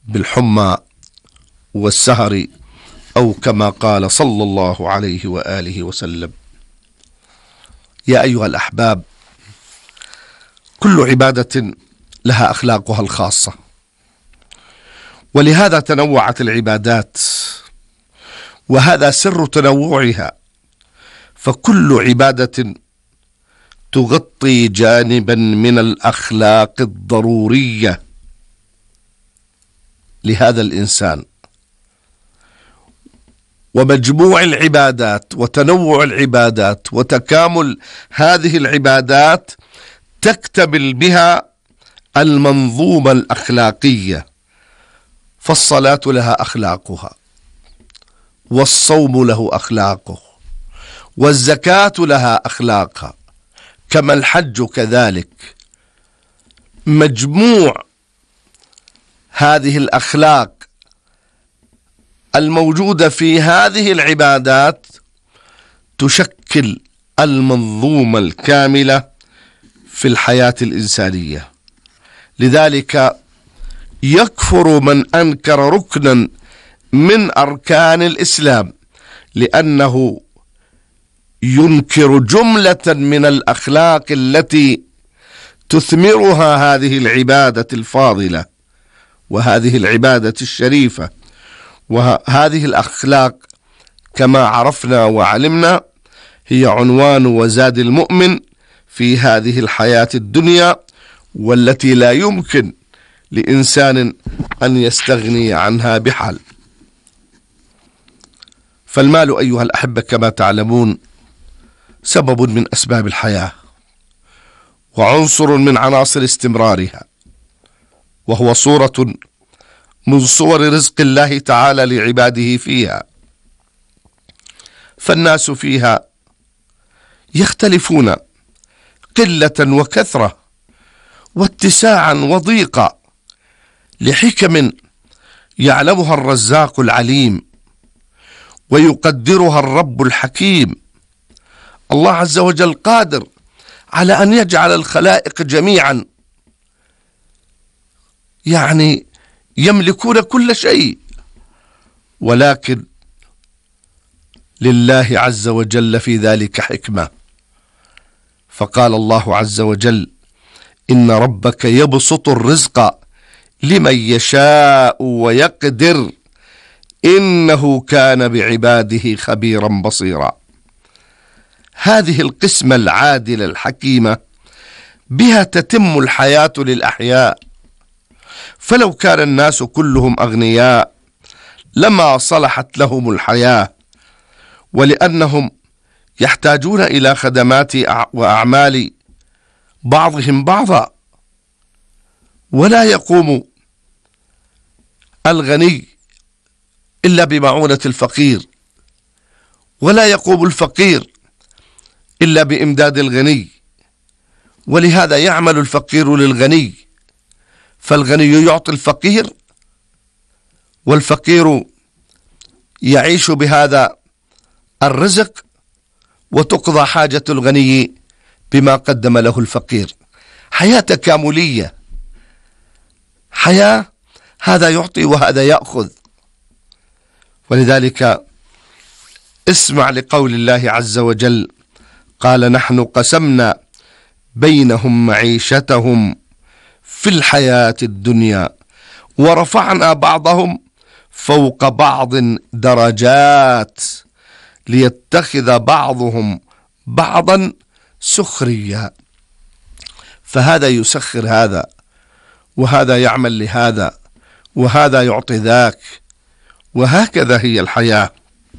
بالحمى والسهر، أو كما قال صلى الله عليه وآله وسلم. يا أيها الأحباب، كل عبادة لها أخلاقها الخاصة، ولهذا تنوعت العبادات، وهذا سر تنوعها، فكل عبادة تغطي جانبا من الأخلاق الضرورية لهذا الإنسان. ومجموع العبادات وتنوع العبادات وتكامل هذه العبادات تكتمل بها المنظومة الأخلاقية. فالصلاة لها أخلاقها، والصوم له أخلاقه، والزكاة لها أخلاقها، كما الحج كذلك. مجموع هذه الأخلاق الموجودة في هذه العبادات تشكل المنظومة الكاملة في الحياة الإنسانية. لذلك يكفر من أنكر ركنا من أركان الإسلام، لأنه ينكر جملة من الأخلاق التي تثمرها هذه العبادة الفاضلة وهذه العبادة الشريفة. وهذه الأخلاق كما عرفنا وعلمنا هي عنوان وزاد المؤمن في هذه الحياة الدنيا، والتي لا يمكن لإنسان أن يستغني عنها بحال. فالمال أيها الأحبة كما تعلمون سبب من أسباب الحياة، وعنصر من عناصر استمرارها، وهو صورة من صور رزق الله تعالى لعباده فيها. فالناس فيها يختلفون قلة وكثرة واتساعا وضيقا لحكم يعلمها الرزاق العليم ويقدرها الرب الحكيم. الله عز وجل قادر على أن يجعل الخلائق جميعا يملكون كل شيء، ولكن لله عز وجل في ذلك حكمة. فقال الله عز وجل: إن ربك يبسط الرزق لمن يشاء ويقدر إنه كان بعباده خبيرا بصيرا. هذه القسمة العادلة الحكيمة بها تتم الحياة للأحياء. فلو كان الناس كلهم أغنياء لما صلحت لهم الحياة، ولأنهم يحتاجون إلى خدمات وأعمال بعضهم بعضا، ولا يقوم الغني إلا بمعونة الفقير، ولا يقوم الفقير إلا بإمداد الغني، ولهذا يعمل الفقير للغني، فالغني يعطي الفقير، والفقير يعيش بهذا الرزق، وتقضى حاجة الغني بما قدم له الفقير. حياة تكاملية، حياة هذا يعطي وهذا يأخذ. ولذلك اسمع لقول الله عز وجل: قال نحن قسمنا بينهم معيشتهم في الحياة الدنيا ورفعنا بعضهم فوق بعض درجات ليتخذ بعضهم بعضا سخريا. فهذا يسخر هذا، وهذا يعمل لهذا، وهذا يعطي ذاك، وهكذا هي الحياة.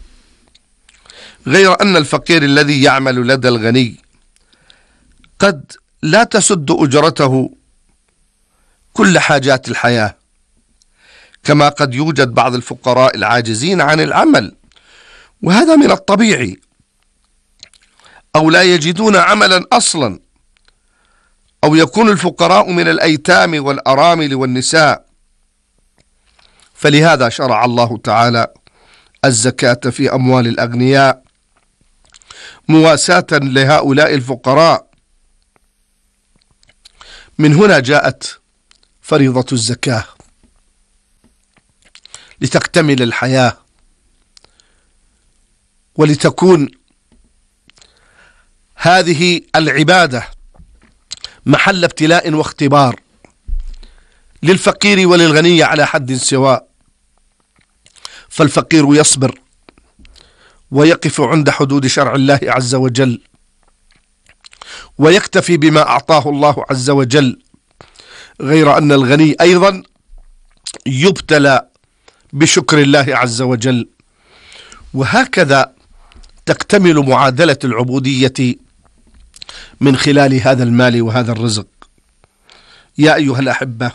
غير أن الفقير الذي يعمل لدى الغني قد لا تسد أجرته كل حاجات الحياة، كما قد يوجد بعض الفقراء العاجزين عن العمل، وهذا من الطبيعي، أو لا يجدون عملا أصلا، أو يكون الفقراء من الأيتام والأرامل والنساء. فلهذا شرع الله تعالى الزكاة في أموال الأغنياء مواساة لهؤلاء الفقراء. من هنا جاءت فريضة الزكاة. لتكتمل الحياة ولتكون هذه العبادة محل ابتلاء واختبار للفقير وللغني على حد سواء. فالفقير يصبر ويقف عند حدود شرع الله عز وجل ويكتفي بما أعطاه الله عز وجل، غير أن الغني أيضا يبتلى بشكر الله عز وجل. وهكذا تكتمل معادلة العبودية من خلال هذا المال وهذا الرزق. يا أيها الأحبة،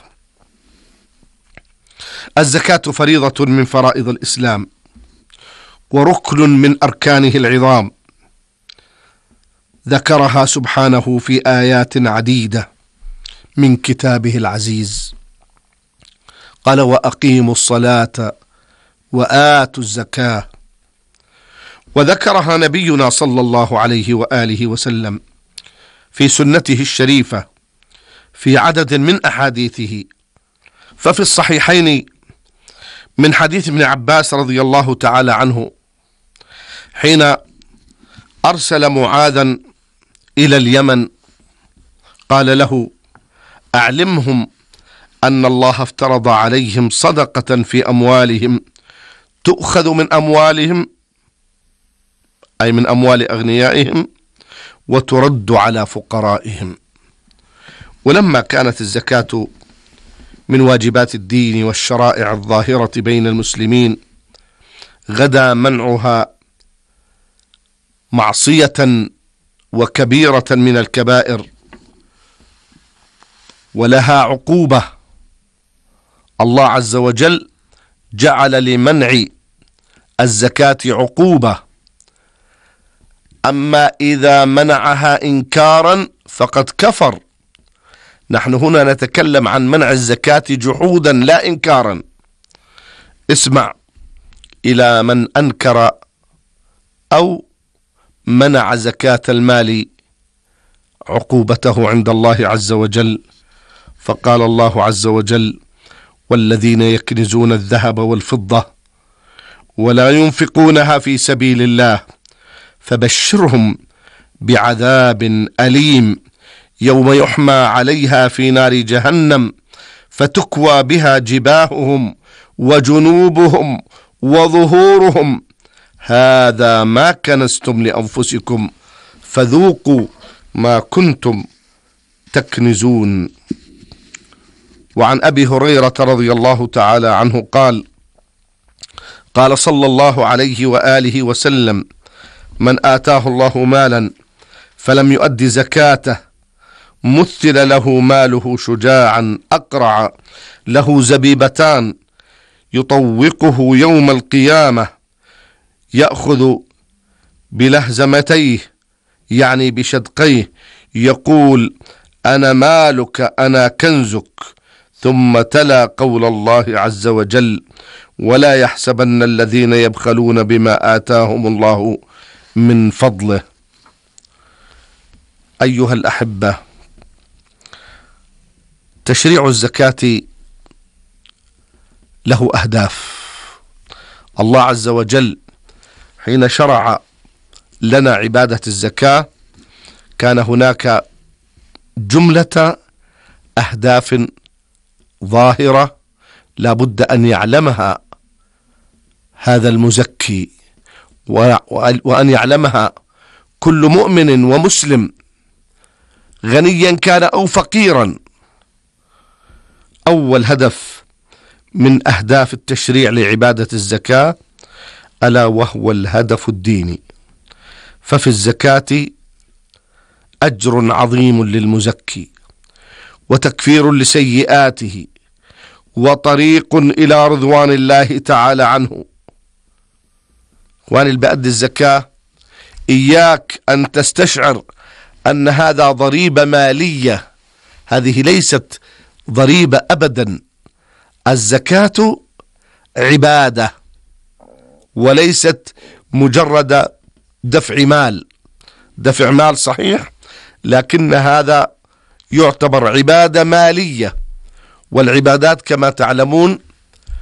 الزكاة فريضة من فرائض الإسلام وركن من أركانه العظام، ذكرها سبحانه في آيات عديدة من كتابه العزيز. قال: وأقيموا الصلاة وآتوا الزكاة. وذكرها نبينا صلى الله عليه وآله وسلم في سنته الشريفة في عدد من أحاديثه. ففي الصحيحين من حديث ابن عباس رضي الله تعالى عنه حين أرسل معاذا إلى اليمن قال له: أعلمهم أن الله افترض عليهم صدقة في أموالهم تؤخذ من أموالهم، أي من أموال أغنيائهم، وترد على فقرائهم. ولما كانت الزكاة من واجبات الدين والشرائع الظاهرة بين المسلمين، غدا منعها معصية وكبيرة من الكبائر ولها عقوبة. الله عز وجل جعل لمنع الزكاة عقوبة، أما إذا منعها إنكارا فقد كفر. نحن هنا نتكلم عن منع الزكاة جحودا لا إنكارا. اسمع إلى من أنكر أو منع زكاة المال عقوبته عند الله عز وجل. فقال الله عز وجل: والذين يكنزون الذهب والفضة ولا ينفقونها في سبيل الله فبشرهم بعذاب أليم يوم يحمى عليها في نار جهنم فتكوى بها جباههم وجنوبهم وظهورهم هذا ما كنزتم لأنفسكم فذوقوا ما كنتم تكنزون. وعن أبي هريرة رضي الله تعالى عنه قال: قال صلى الله عليه وآله وسلم: من آتاه الله مالا فلم يؤد زكاته مثل له ماله شجاعا أقرع له زبيبتان يطوقه يوم القيامة يأخذ بلهزمتيه، يعني بشدقيه، يقول: أنا مالك أنا كنزك. ثم تلا قول الله عز وجل: ولا يحسبن الذين يبخلون بما آتاهم الله من فضله. أيها الأحبة، تشريع الزكاة له أهداف. الله عز وجل حين شرع لنا عبادة الزكاة كان هناك جملة أهداف ظاهرة لا بد أن يعلمها هذا المزكي وأن يعلمها كل مؤمن ومسلم غنيا كان أو فقيرا. أول هدف من أهداف التشريع لعبادة الزكاة ألا وهو الهدف الديني. ففي الزكاة أجر عظيم للمزكي وتكفير لسيئاته وطريق إلى رضوان الله تعالى عنه. إخواني اللي بأدي الزكاة، إياك أن تستشعر أن هذا ضريبة مالية، هذه ليست ضريبة أبدا. الزكاة عبادة وليست مجرد دفع مال. دفع مال صحيح، لكن هذا يعتبر عبادة مالية، والعبادات كما تعلمون